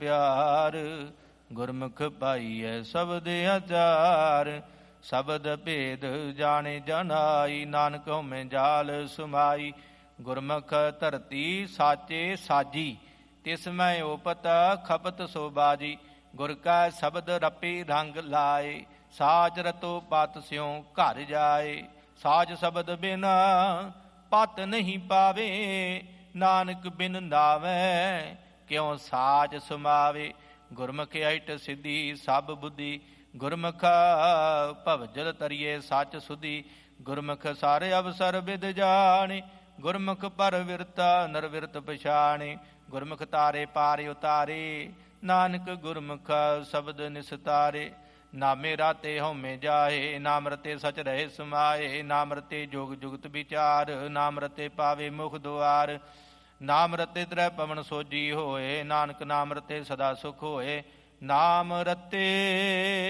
ਪਿਆਰ। ਗੁਰਮੁਖ ਪਾਈਐ ਸ਼ਬਦ ਆਚਾਰ, ਸ਼ਬਦ ਭੇਦ ਜਾਣੇ ਜਨਾਈ। ਨਾਨਕ ਹਉਮੈ ਜਾਲ ਸੁਮਾਈ, ਗੁਰਮੁਖ ਧਰਤੀ ਸਾਚੇ ਸਾਜੀ। ਤਿਸ ਮੈਂ ਓਪਤ ਖਪਤ ਸੋ ਬਾਜੀ, ਗੁਰ ਕੈ ਸ਼ਬਦ ਰਪੀ ਰੰਗ ਲਾਏ। ਸਾਜ ਰਤੋ ਪਤ ਸਿਉ ਘਰ ਜਾਏ, ਸਾਜ ਸ਼ਬਦ ਬਿਨ ਪਤ ਨਹੀਂ ਪਾਵੇ। ਨਾਨਕ ਬਿਨ ਨਾਵੈ ਕਿਉ ਸਾਜ ਸਮਾਵੇ। ਗੁਰਮੁਖ ਅਇਟ ਸਿੱਧੀ ਸਭ ਬੁੱਧੀ, ਗੁਰਮੁਖ ਭਵਜਲ ਤਰੀਏ ਸੱਚ ਸੁਧੀ। ਗੁਰਮੁਖ ਸਾਰੇ ਅਵਸਰ ਵਿਦ ਜਾਣੇ, ਗੁਰਮੁਖ ਪਰ ਵਿਰਤਾ ਨਿਰਵਿਰਤ ਪਛਾਣੇ। ਗੁਰਮੁਖ ਤਾਰੇ ਪਾਰੇ ਉਤਾਰੇ, ਨਾਨਕ ਗੁਰਮੁਖ ਸ਼ਬਦ ਨਿਸਤਾਰੇ। ਨਾਮੇ ਰਾਤੇ ਹਉਮੈ ਜਾਏ, ਨਾਮ ਰਤੇ ਸਚ ਰਹੇ ਸਮਾਏ। ਨਾਮ ਰਤੇ ਜੋਗ ਜੁਗਤ ਵਿਚਾਰ, ਨਾਮ ਰਤੇ ਪਾਵੇ ਮੁਖ ਦੁਆਰ। ਨਾਮ ਰਤੇ ਤ੍ਰੈ ਪਵਨ ਸੋਜੀ ਹੋਏ, ਨਾਨਕ ਨਾਮ ਰਤੇ ਸਦਾ ਸੁਖ ਹੋਏ। ਨਾਮ ਰਤੇ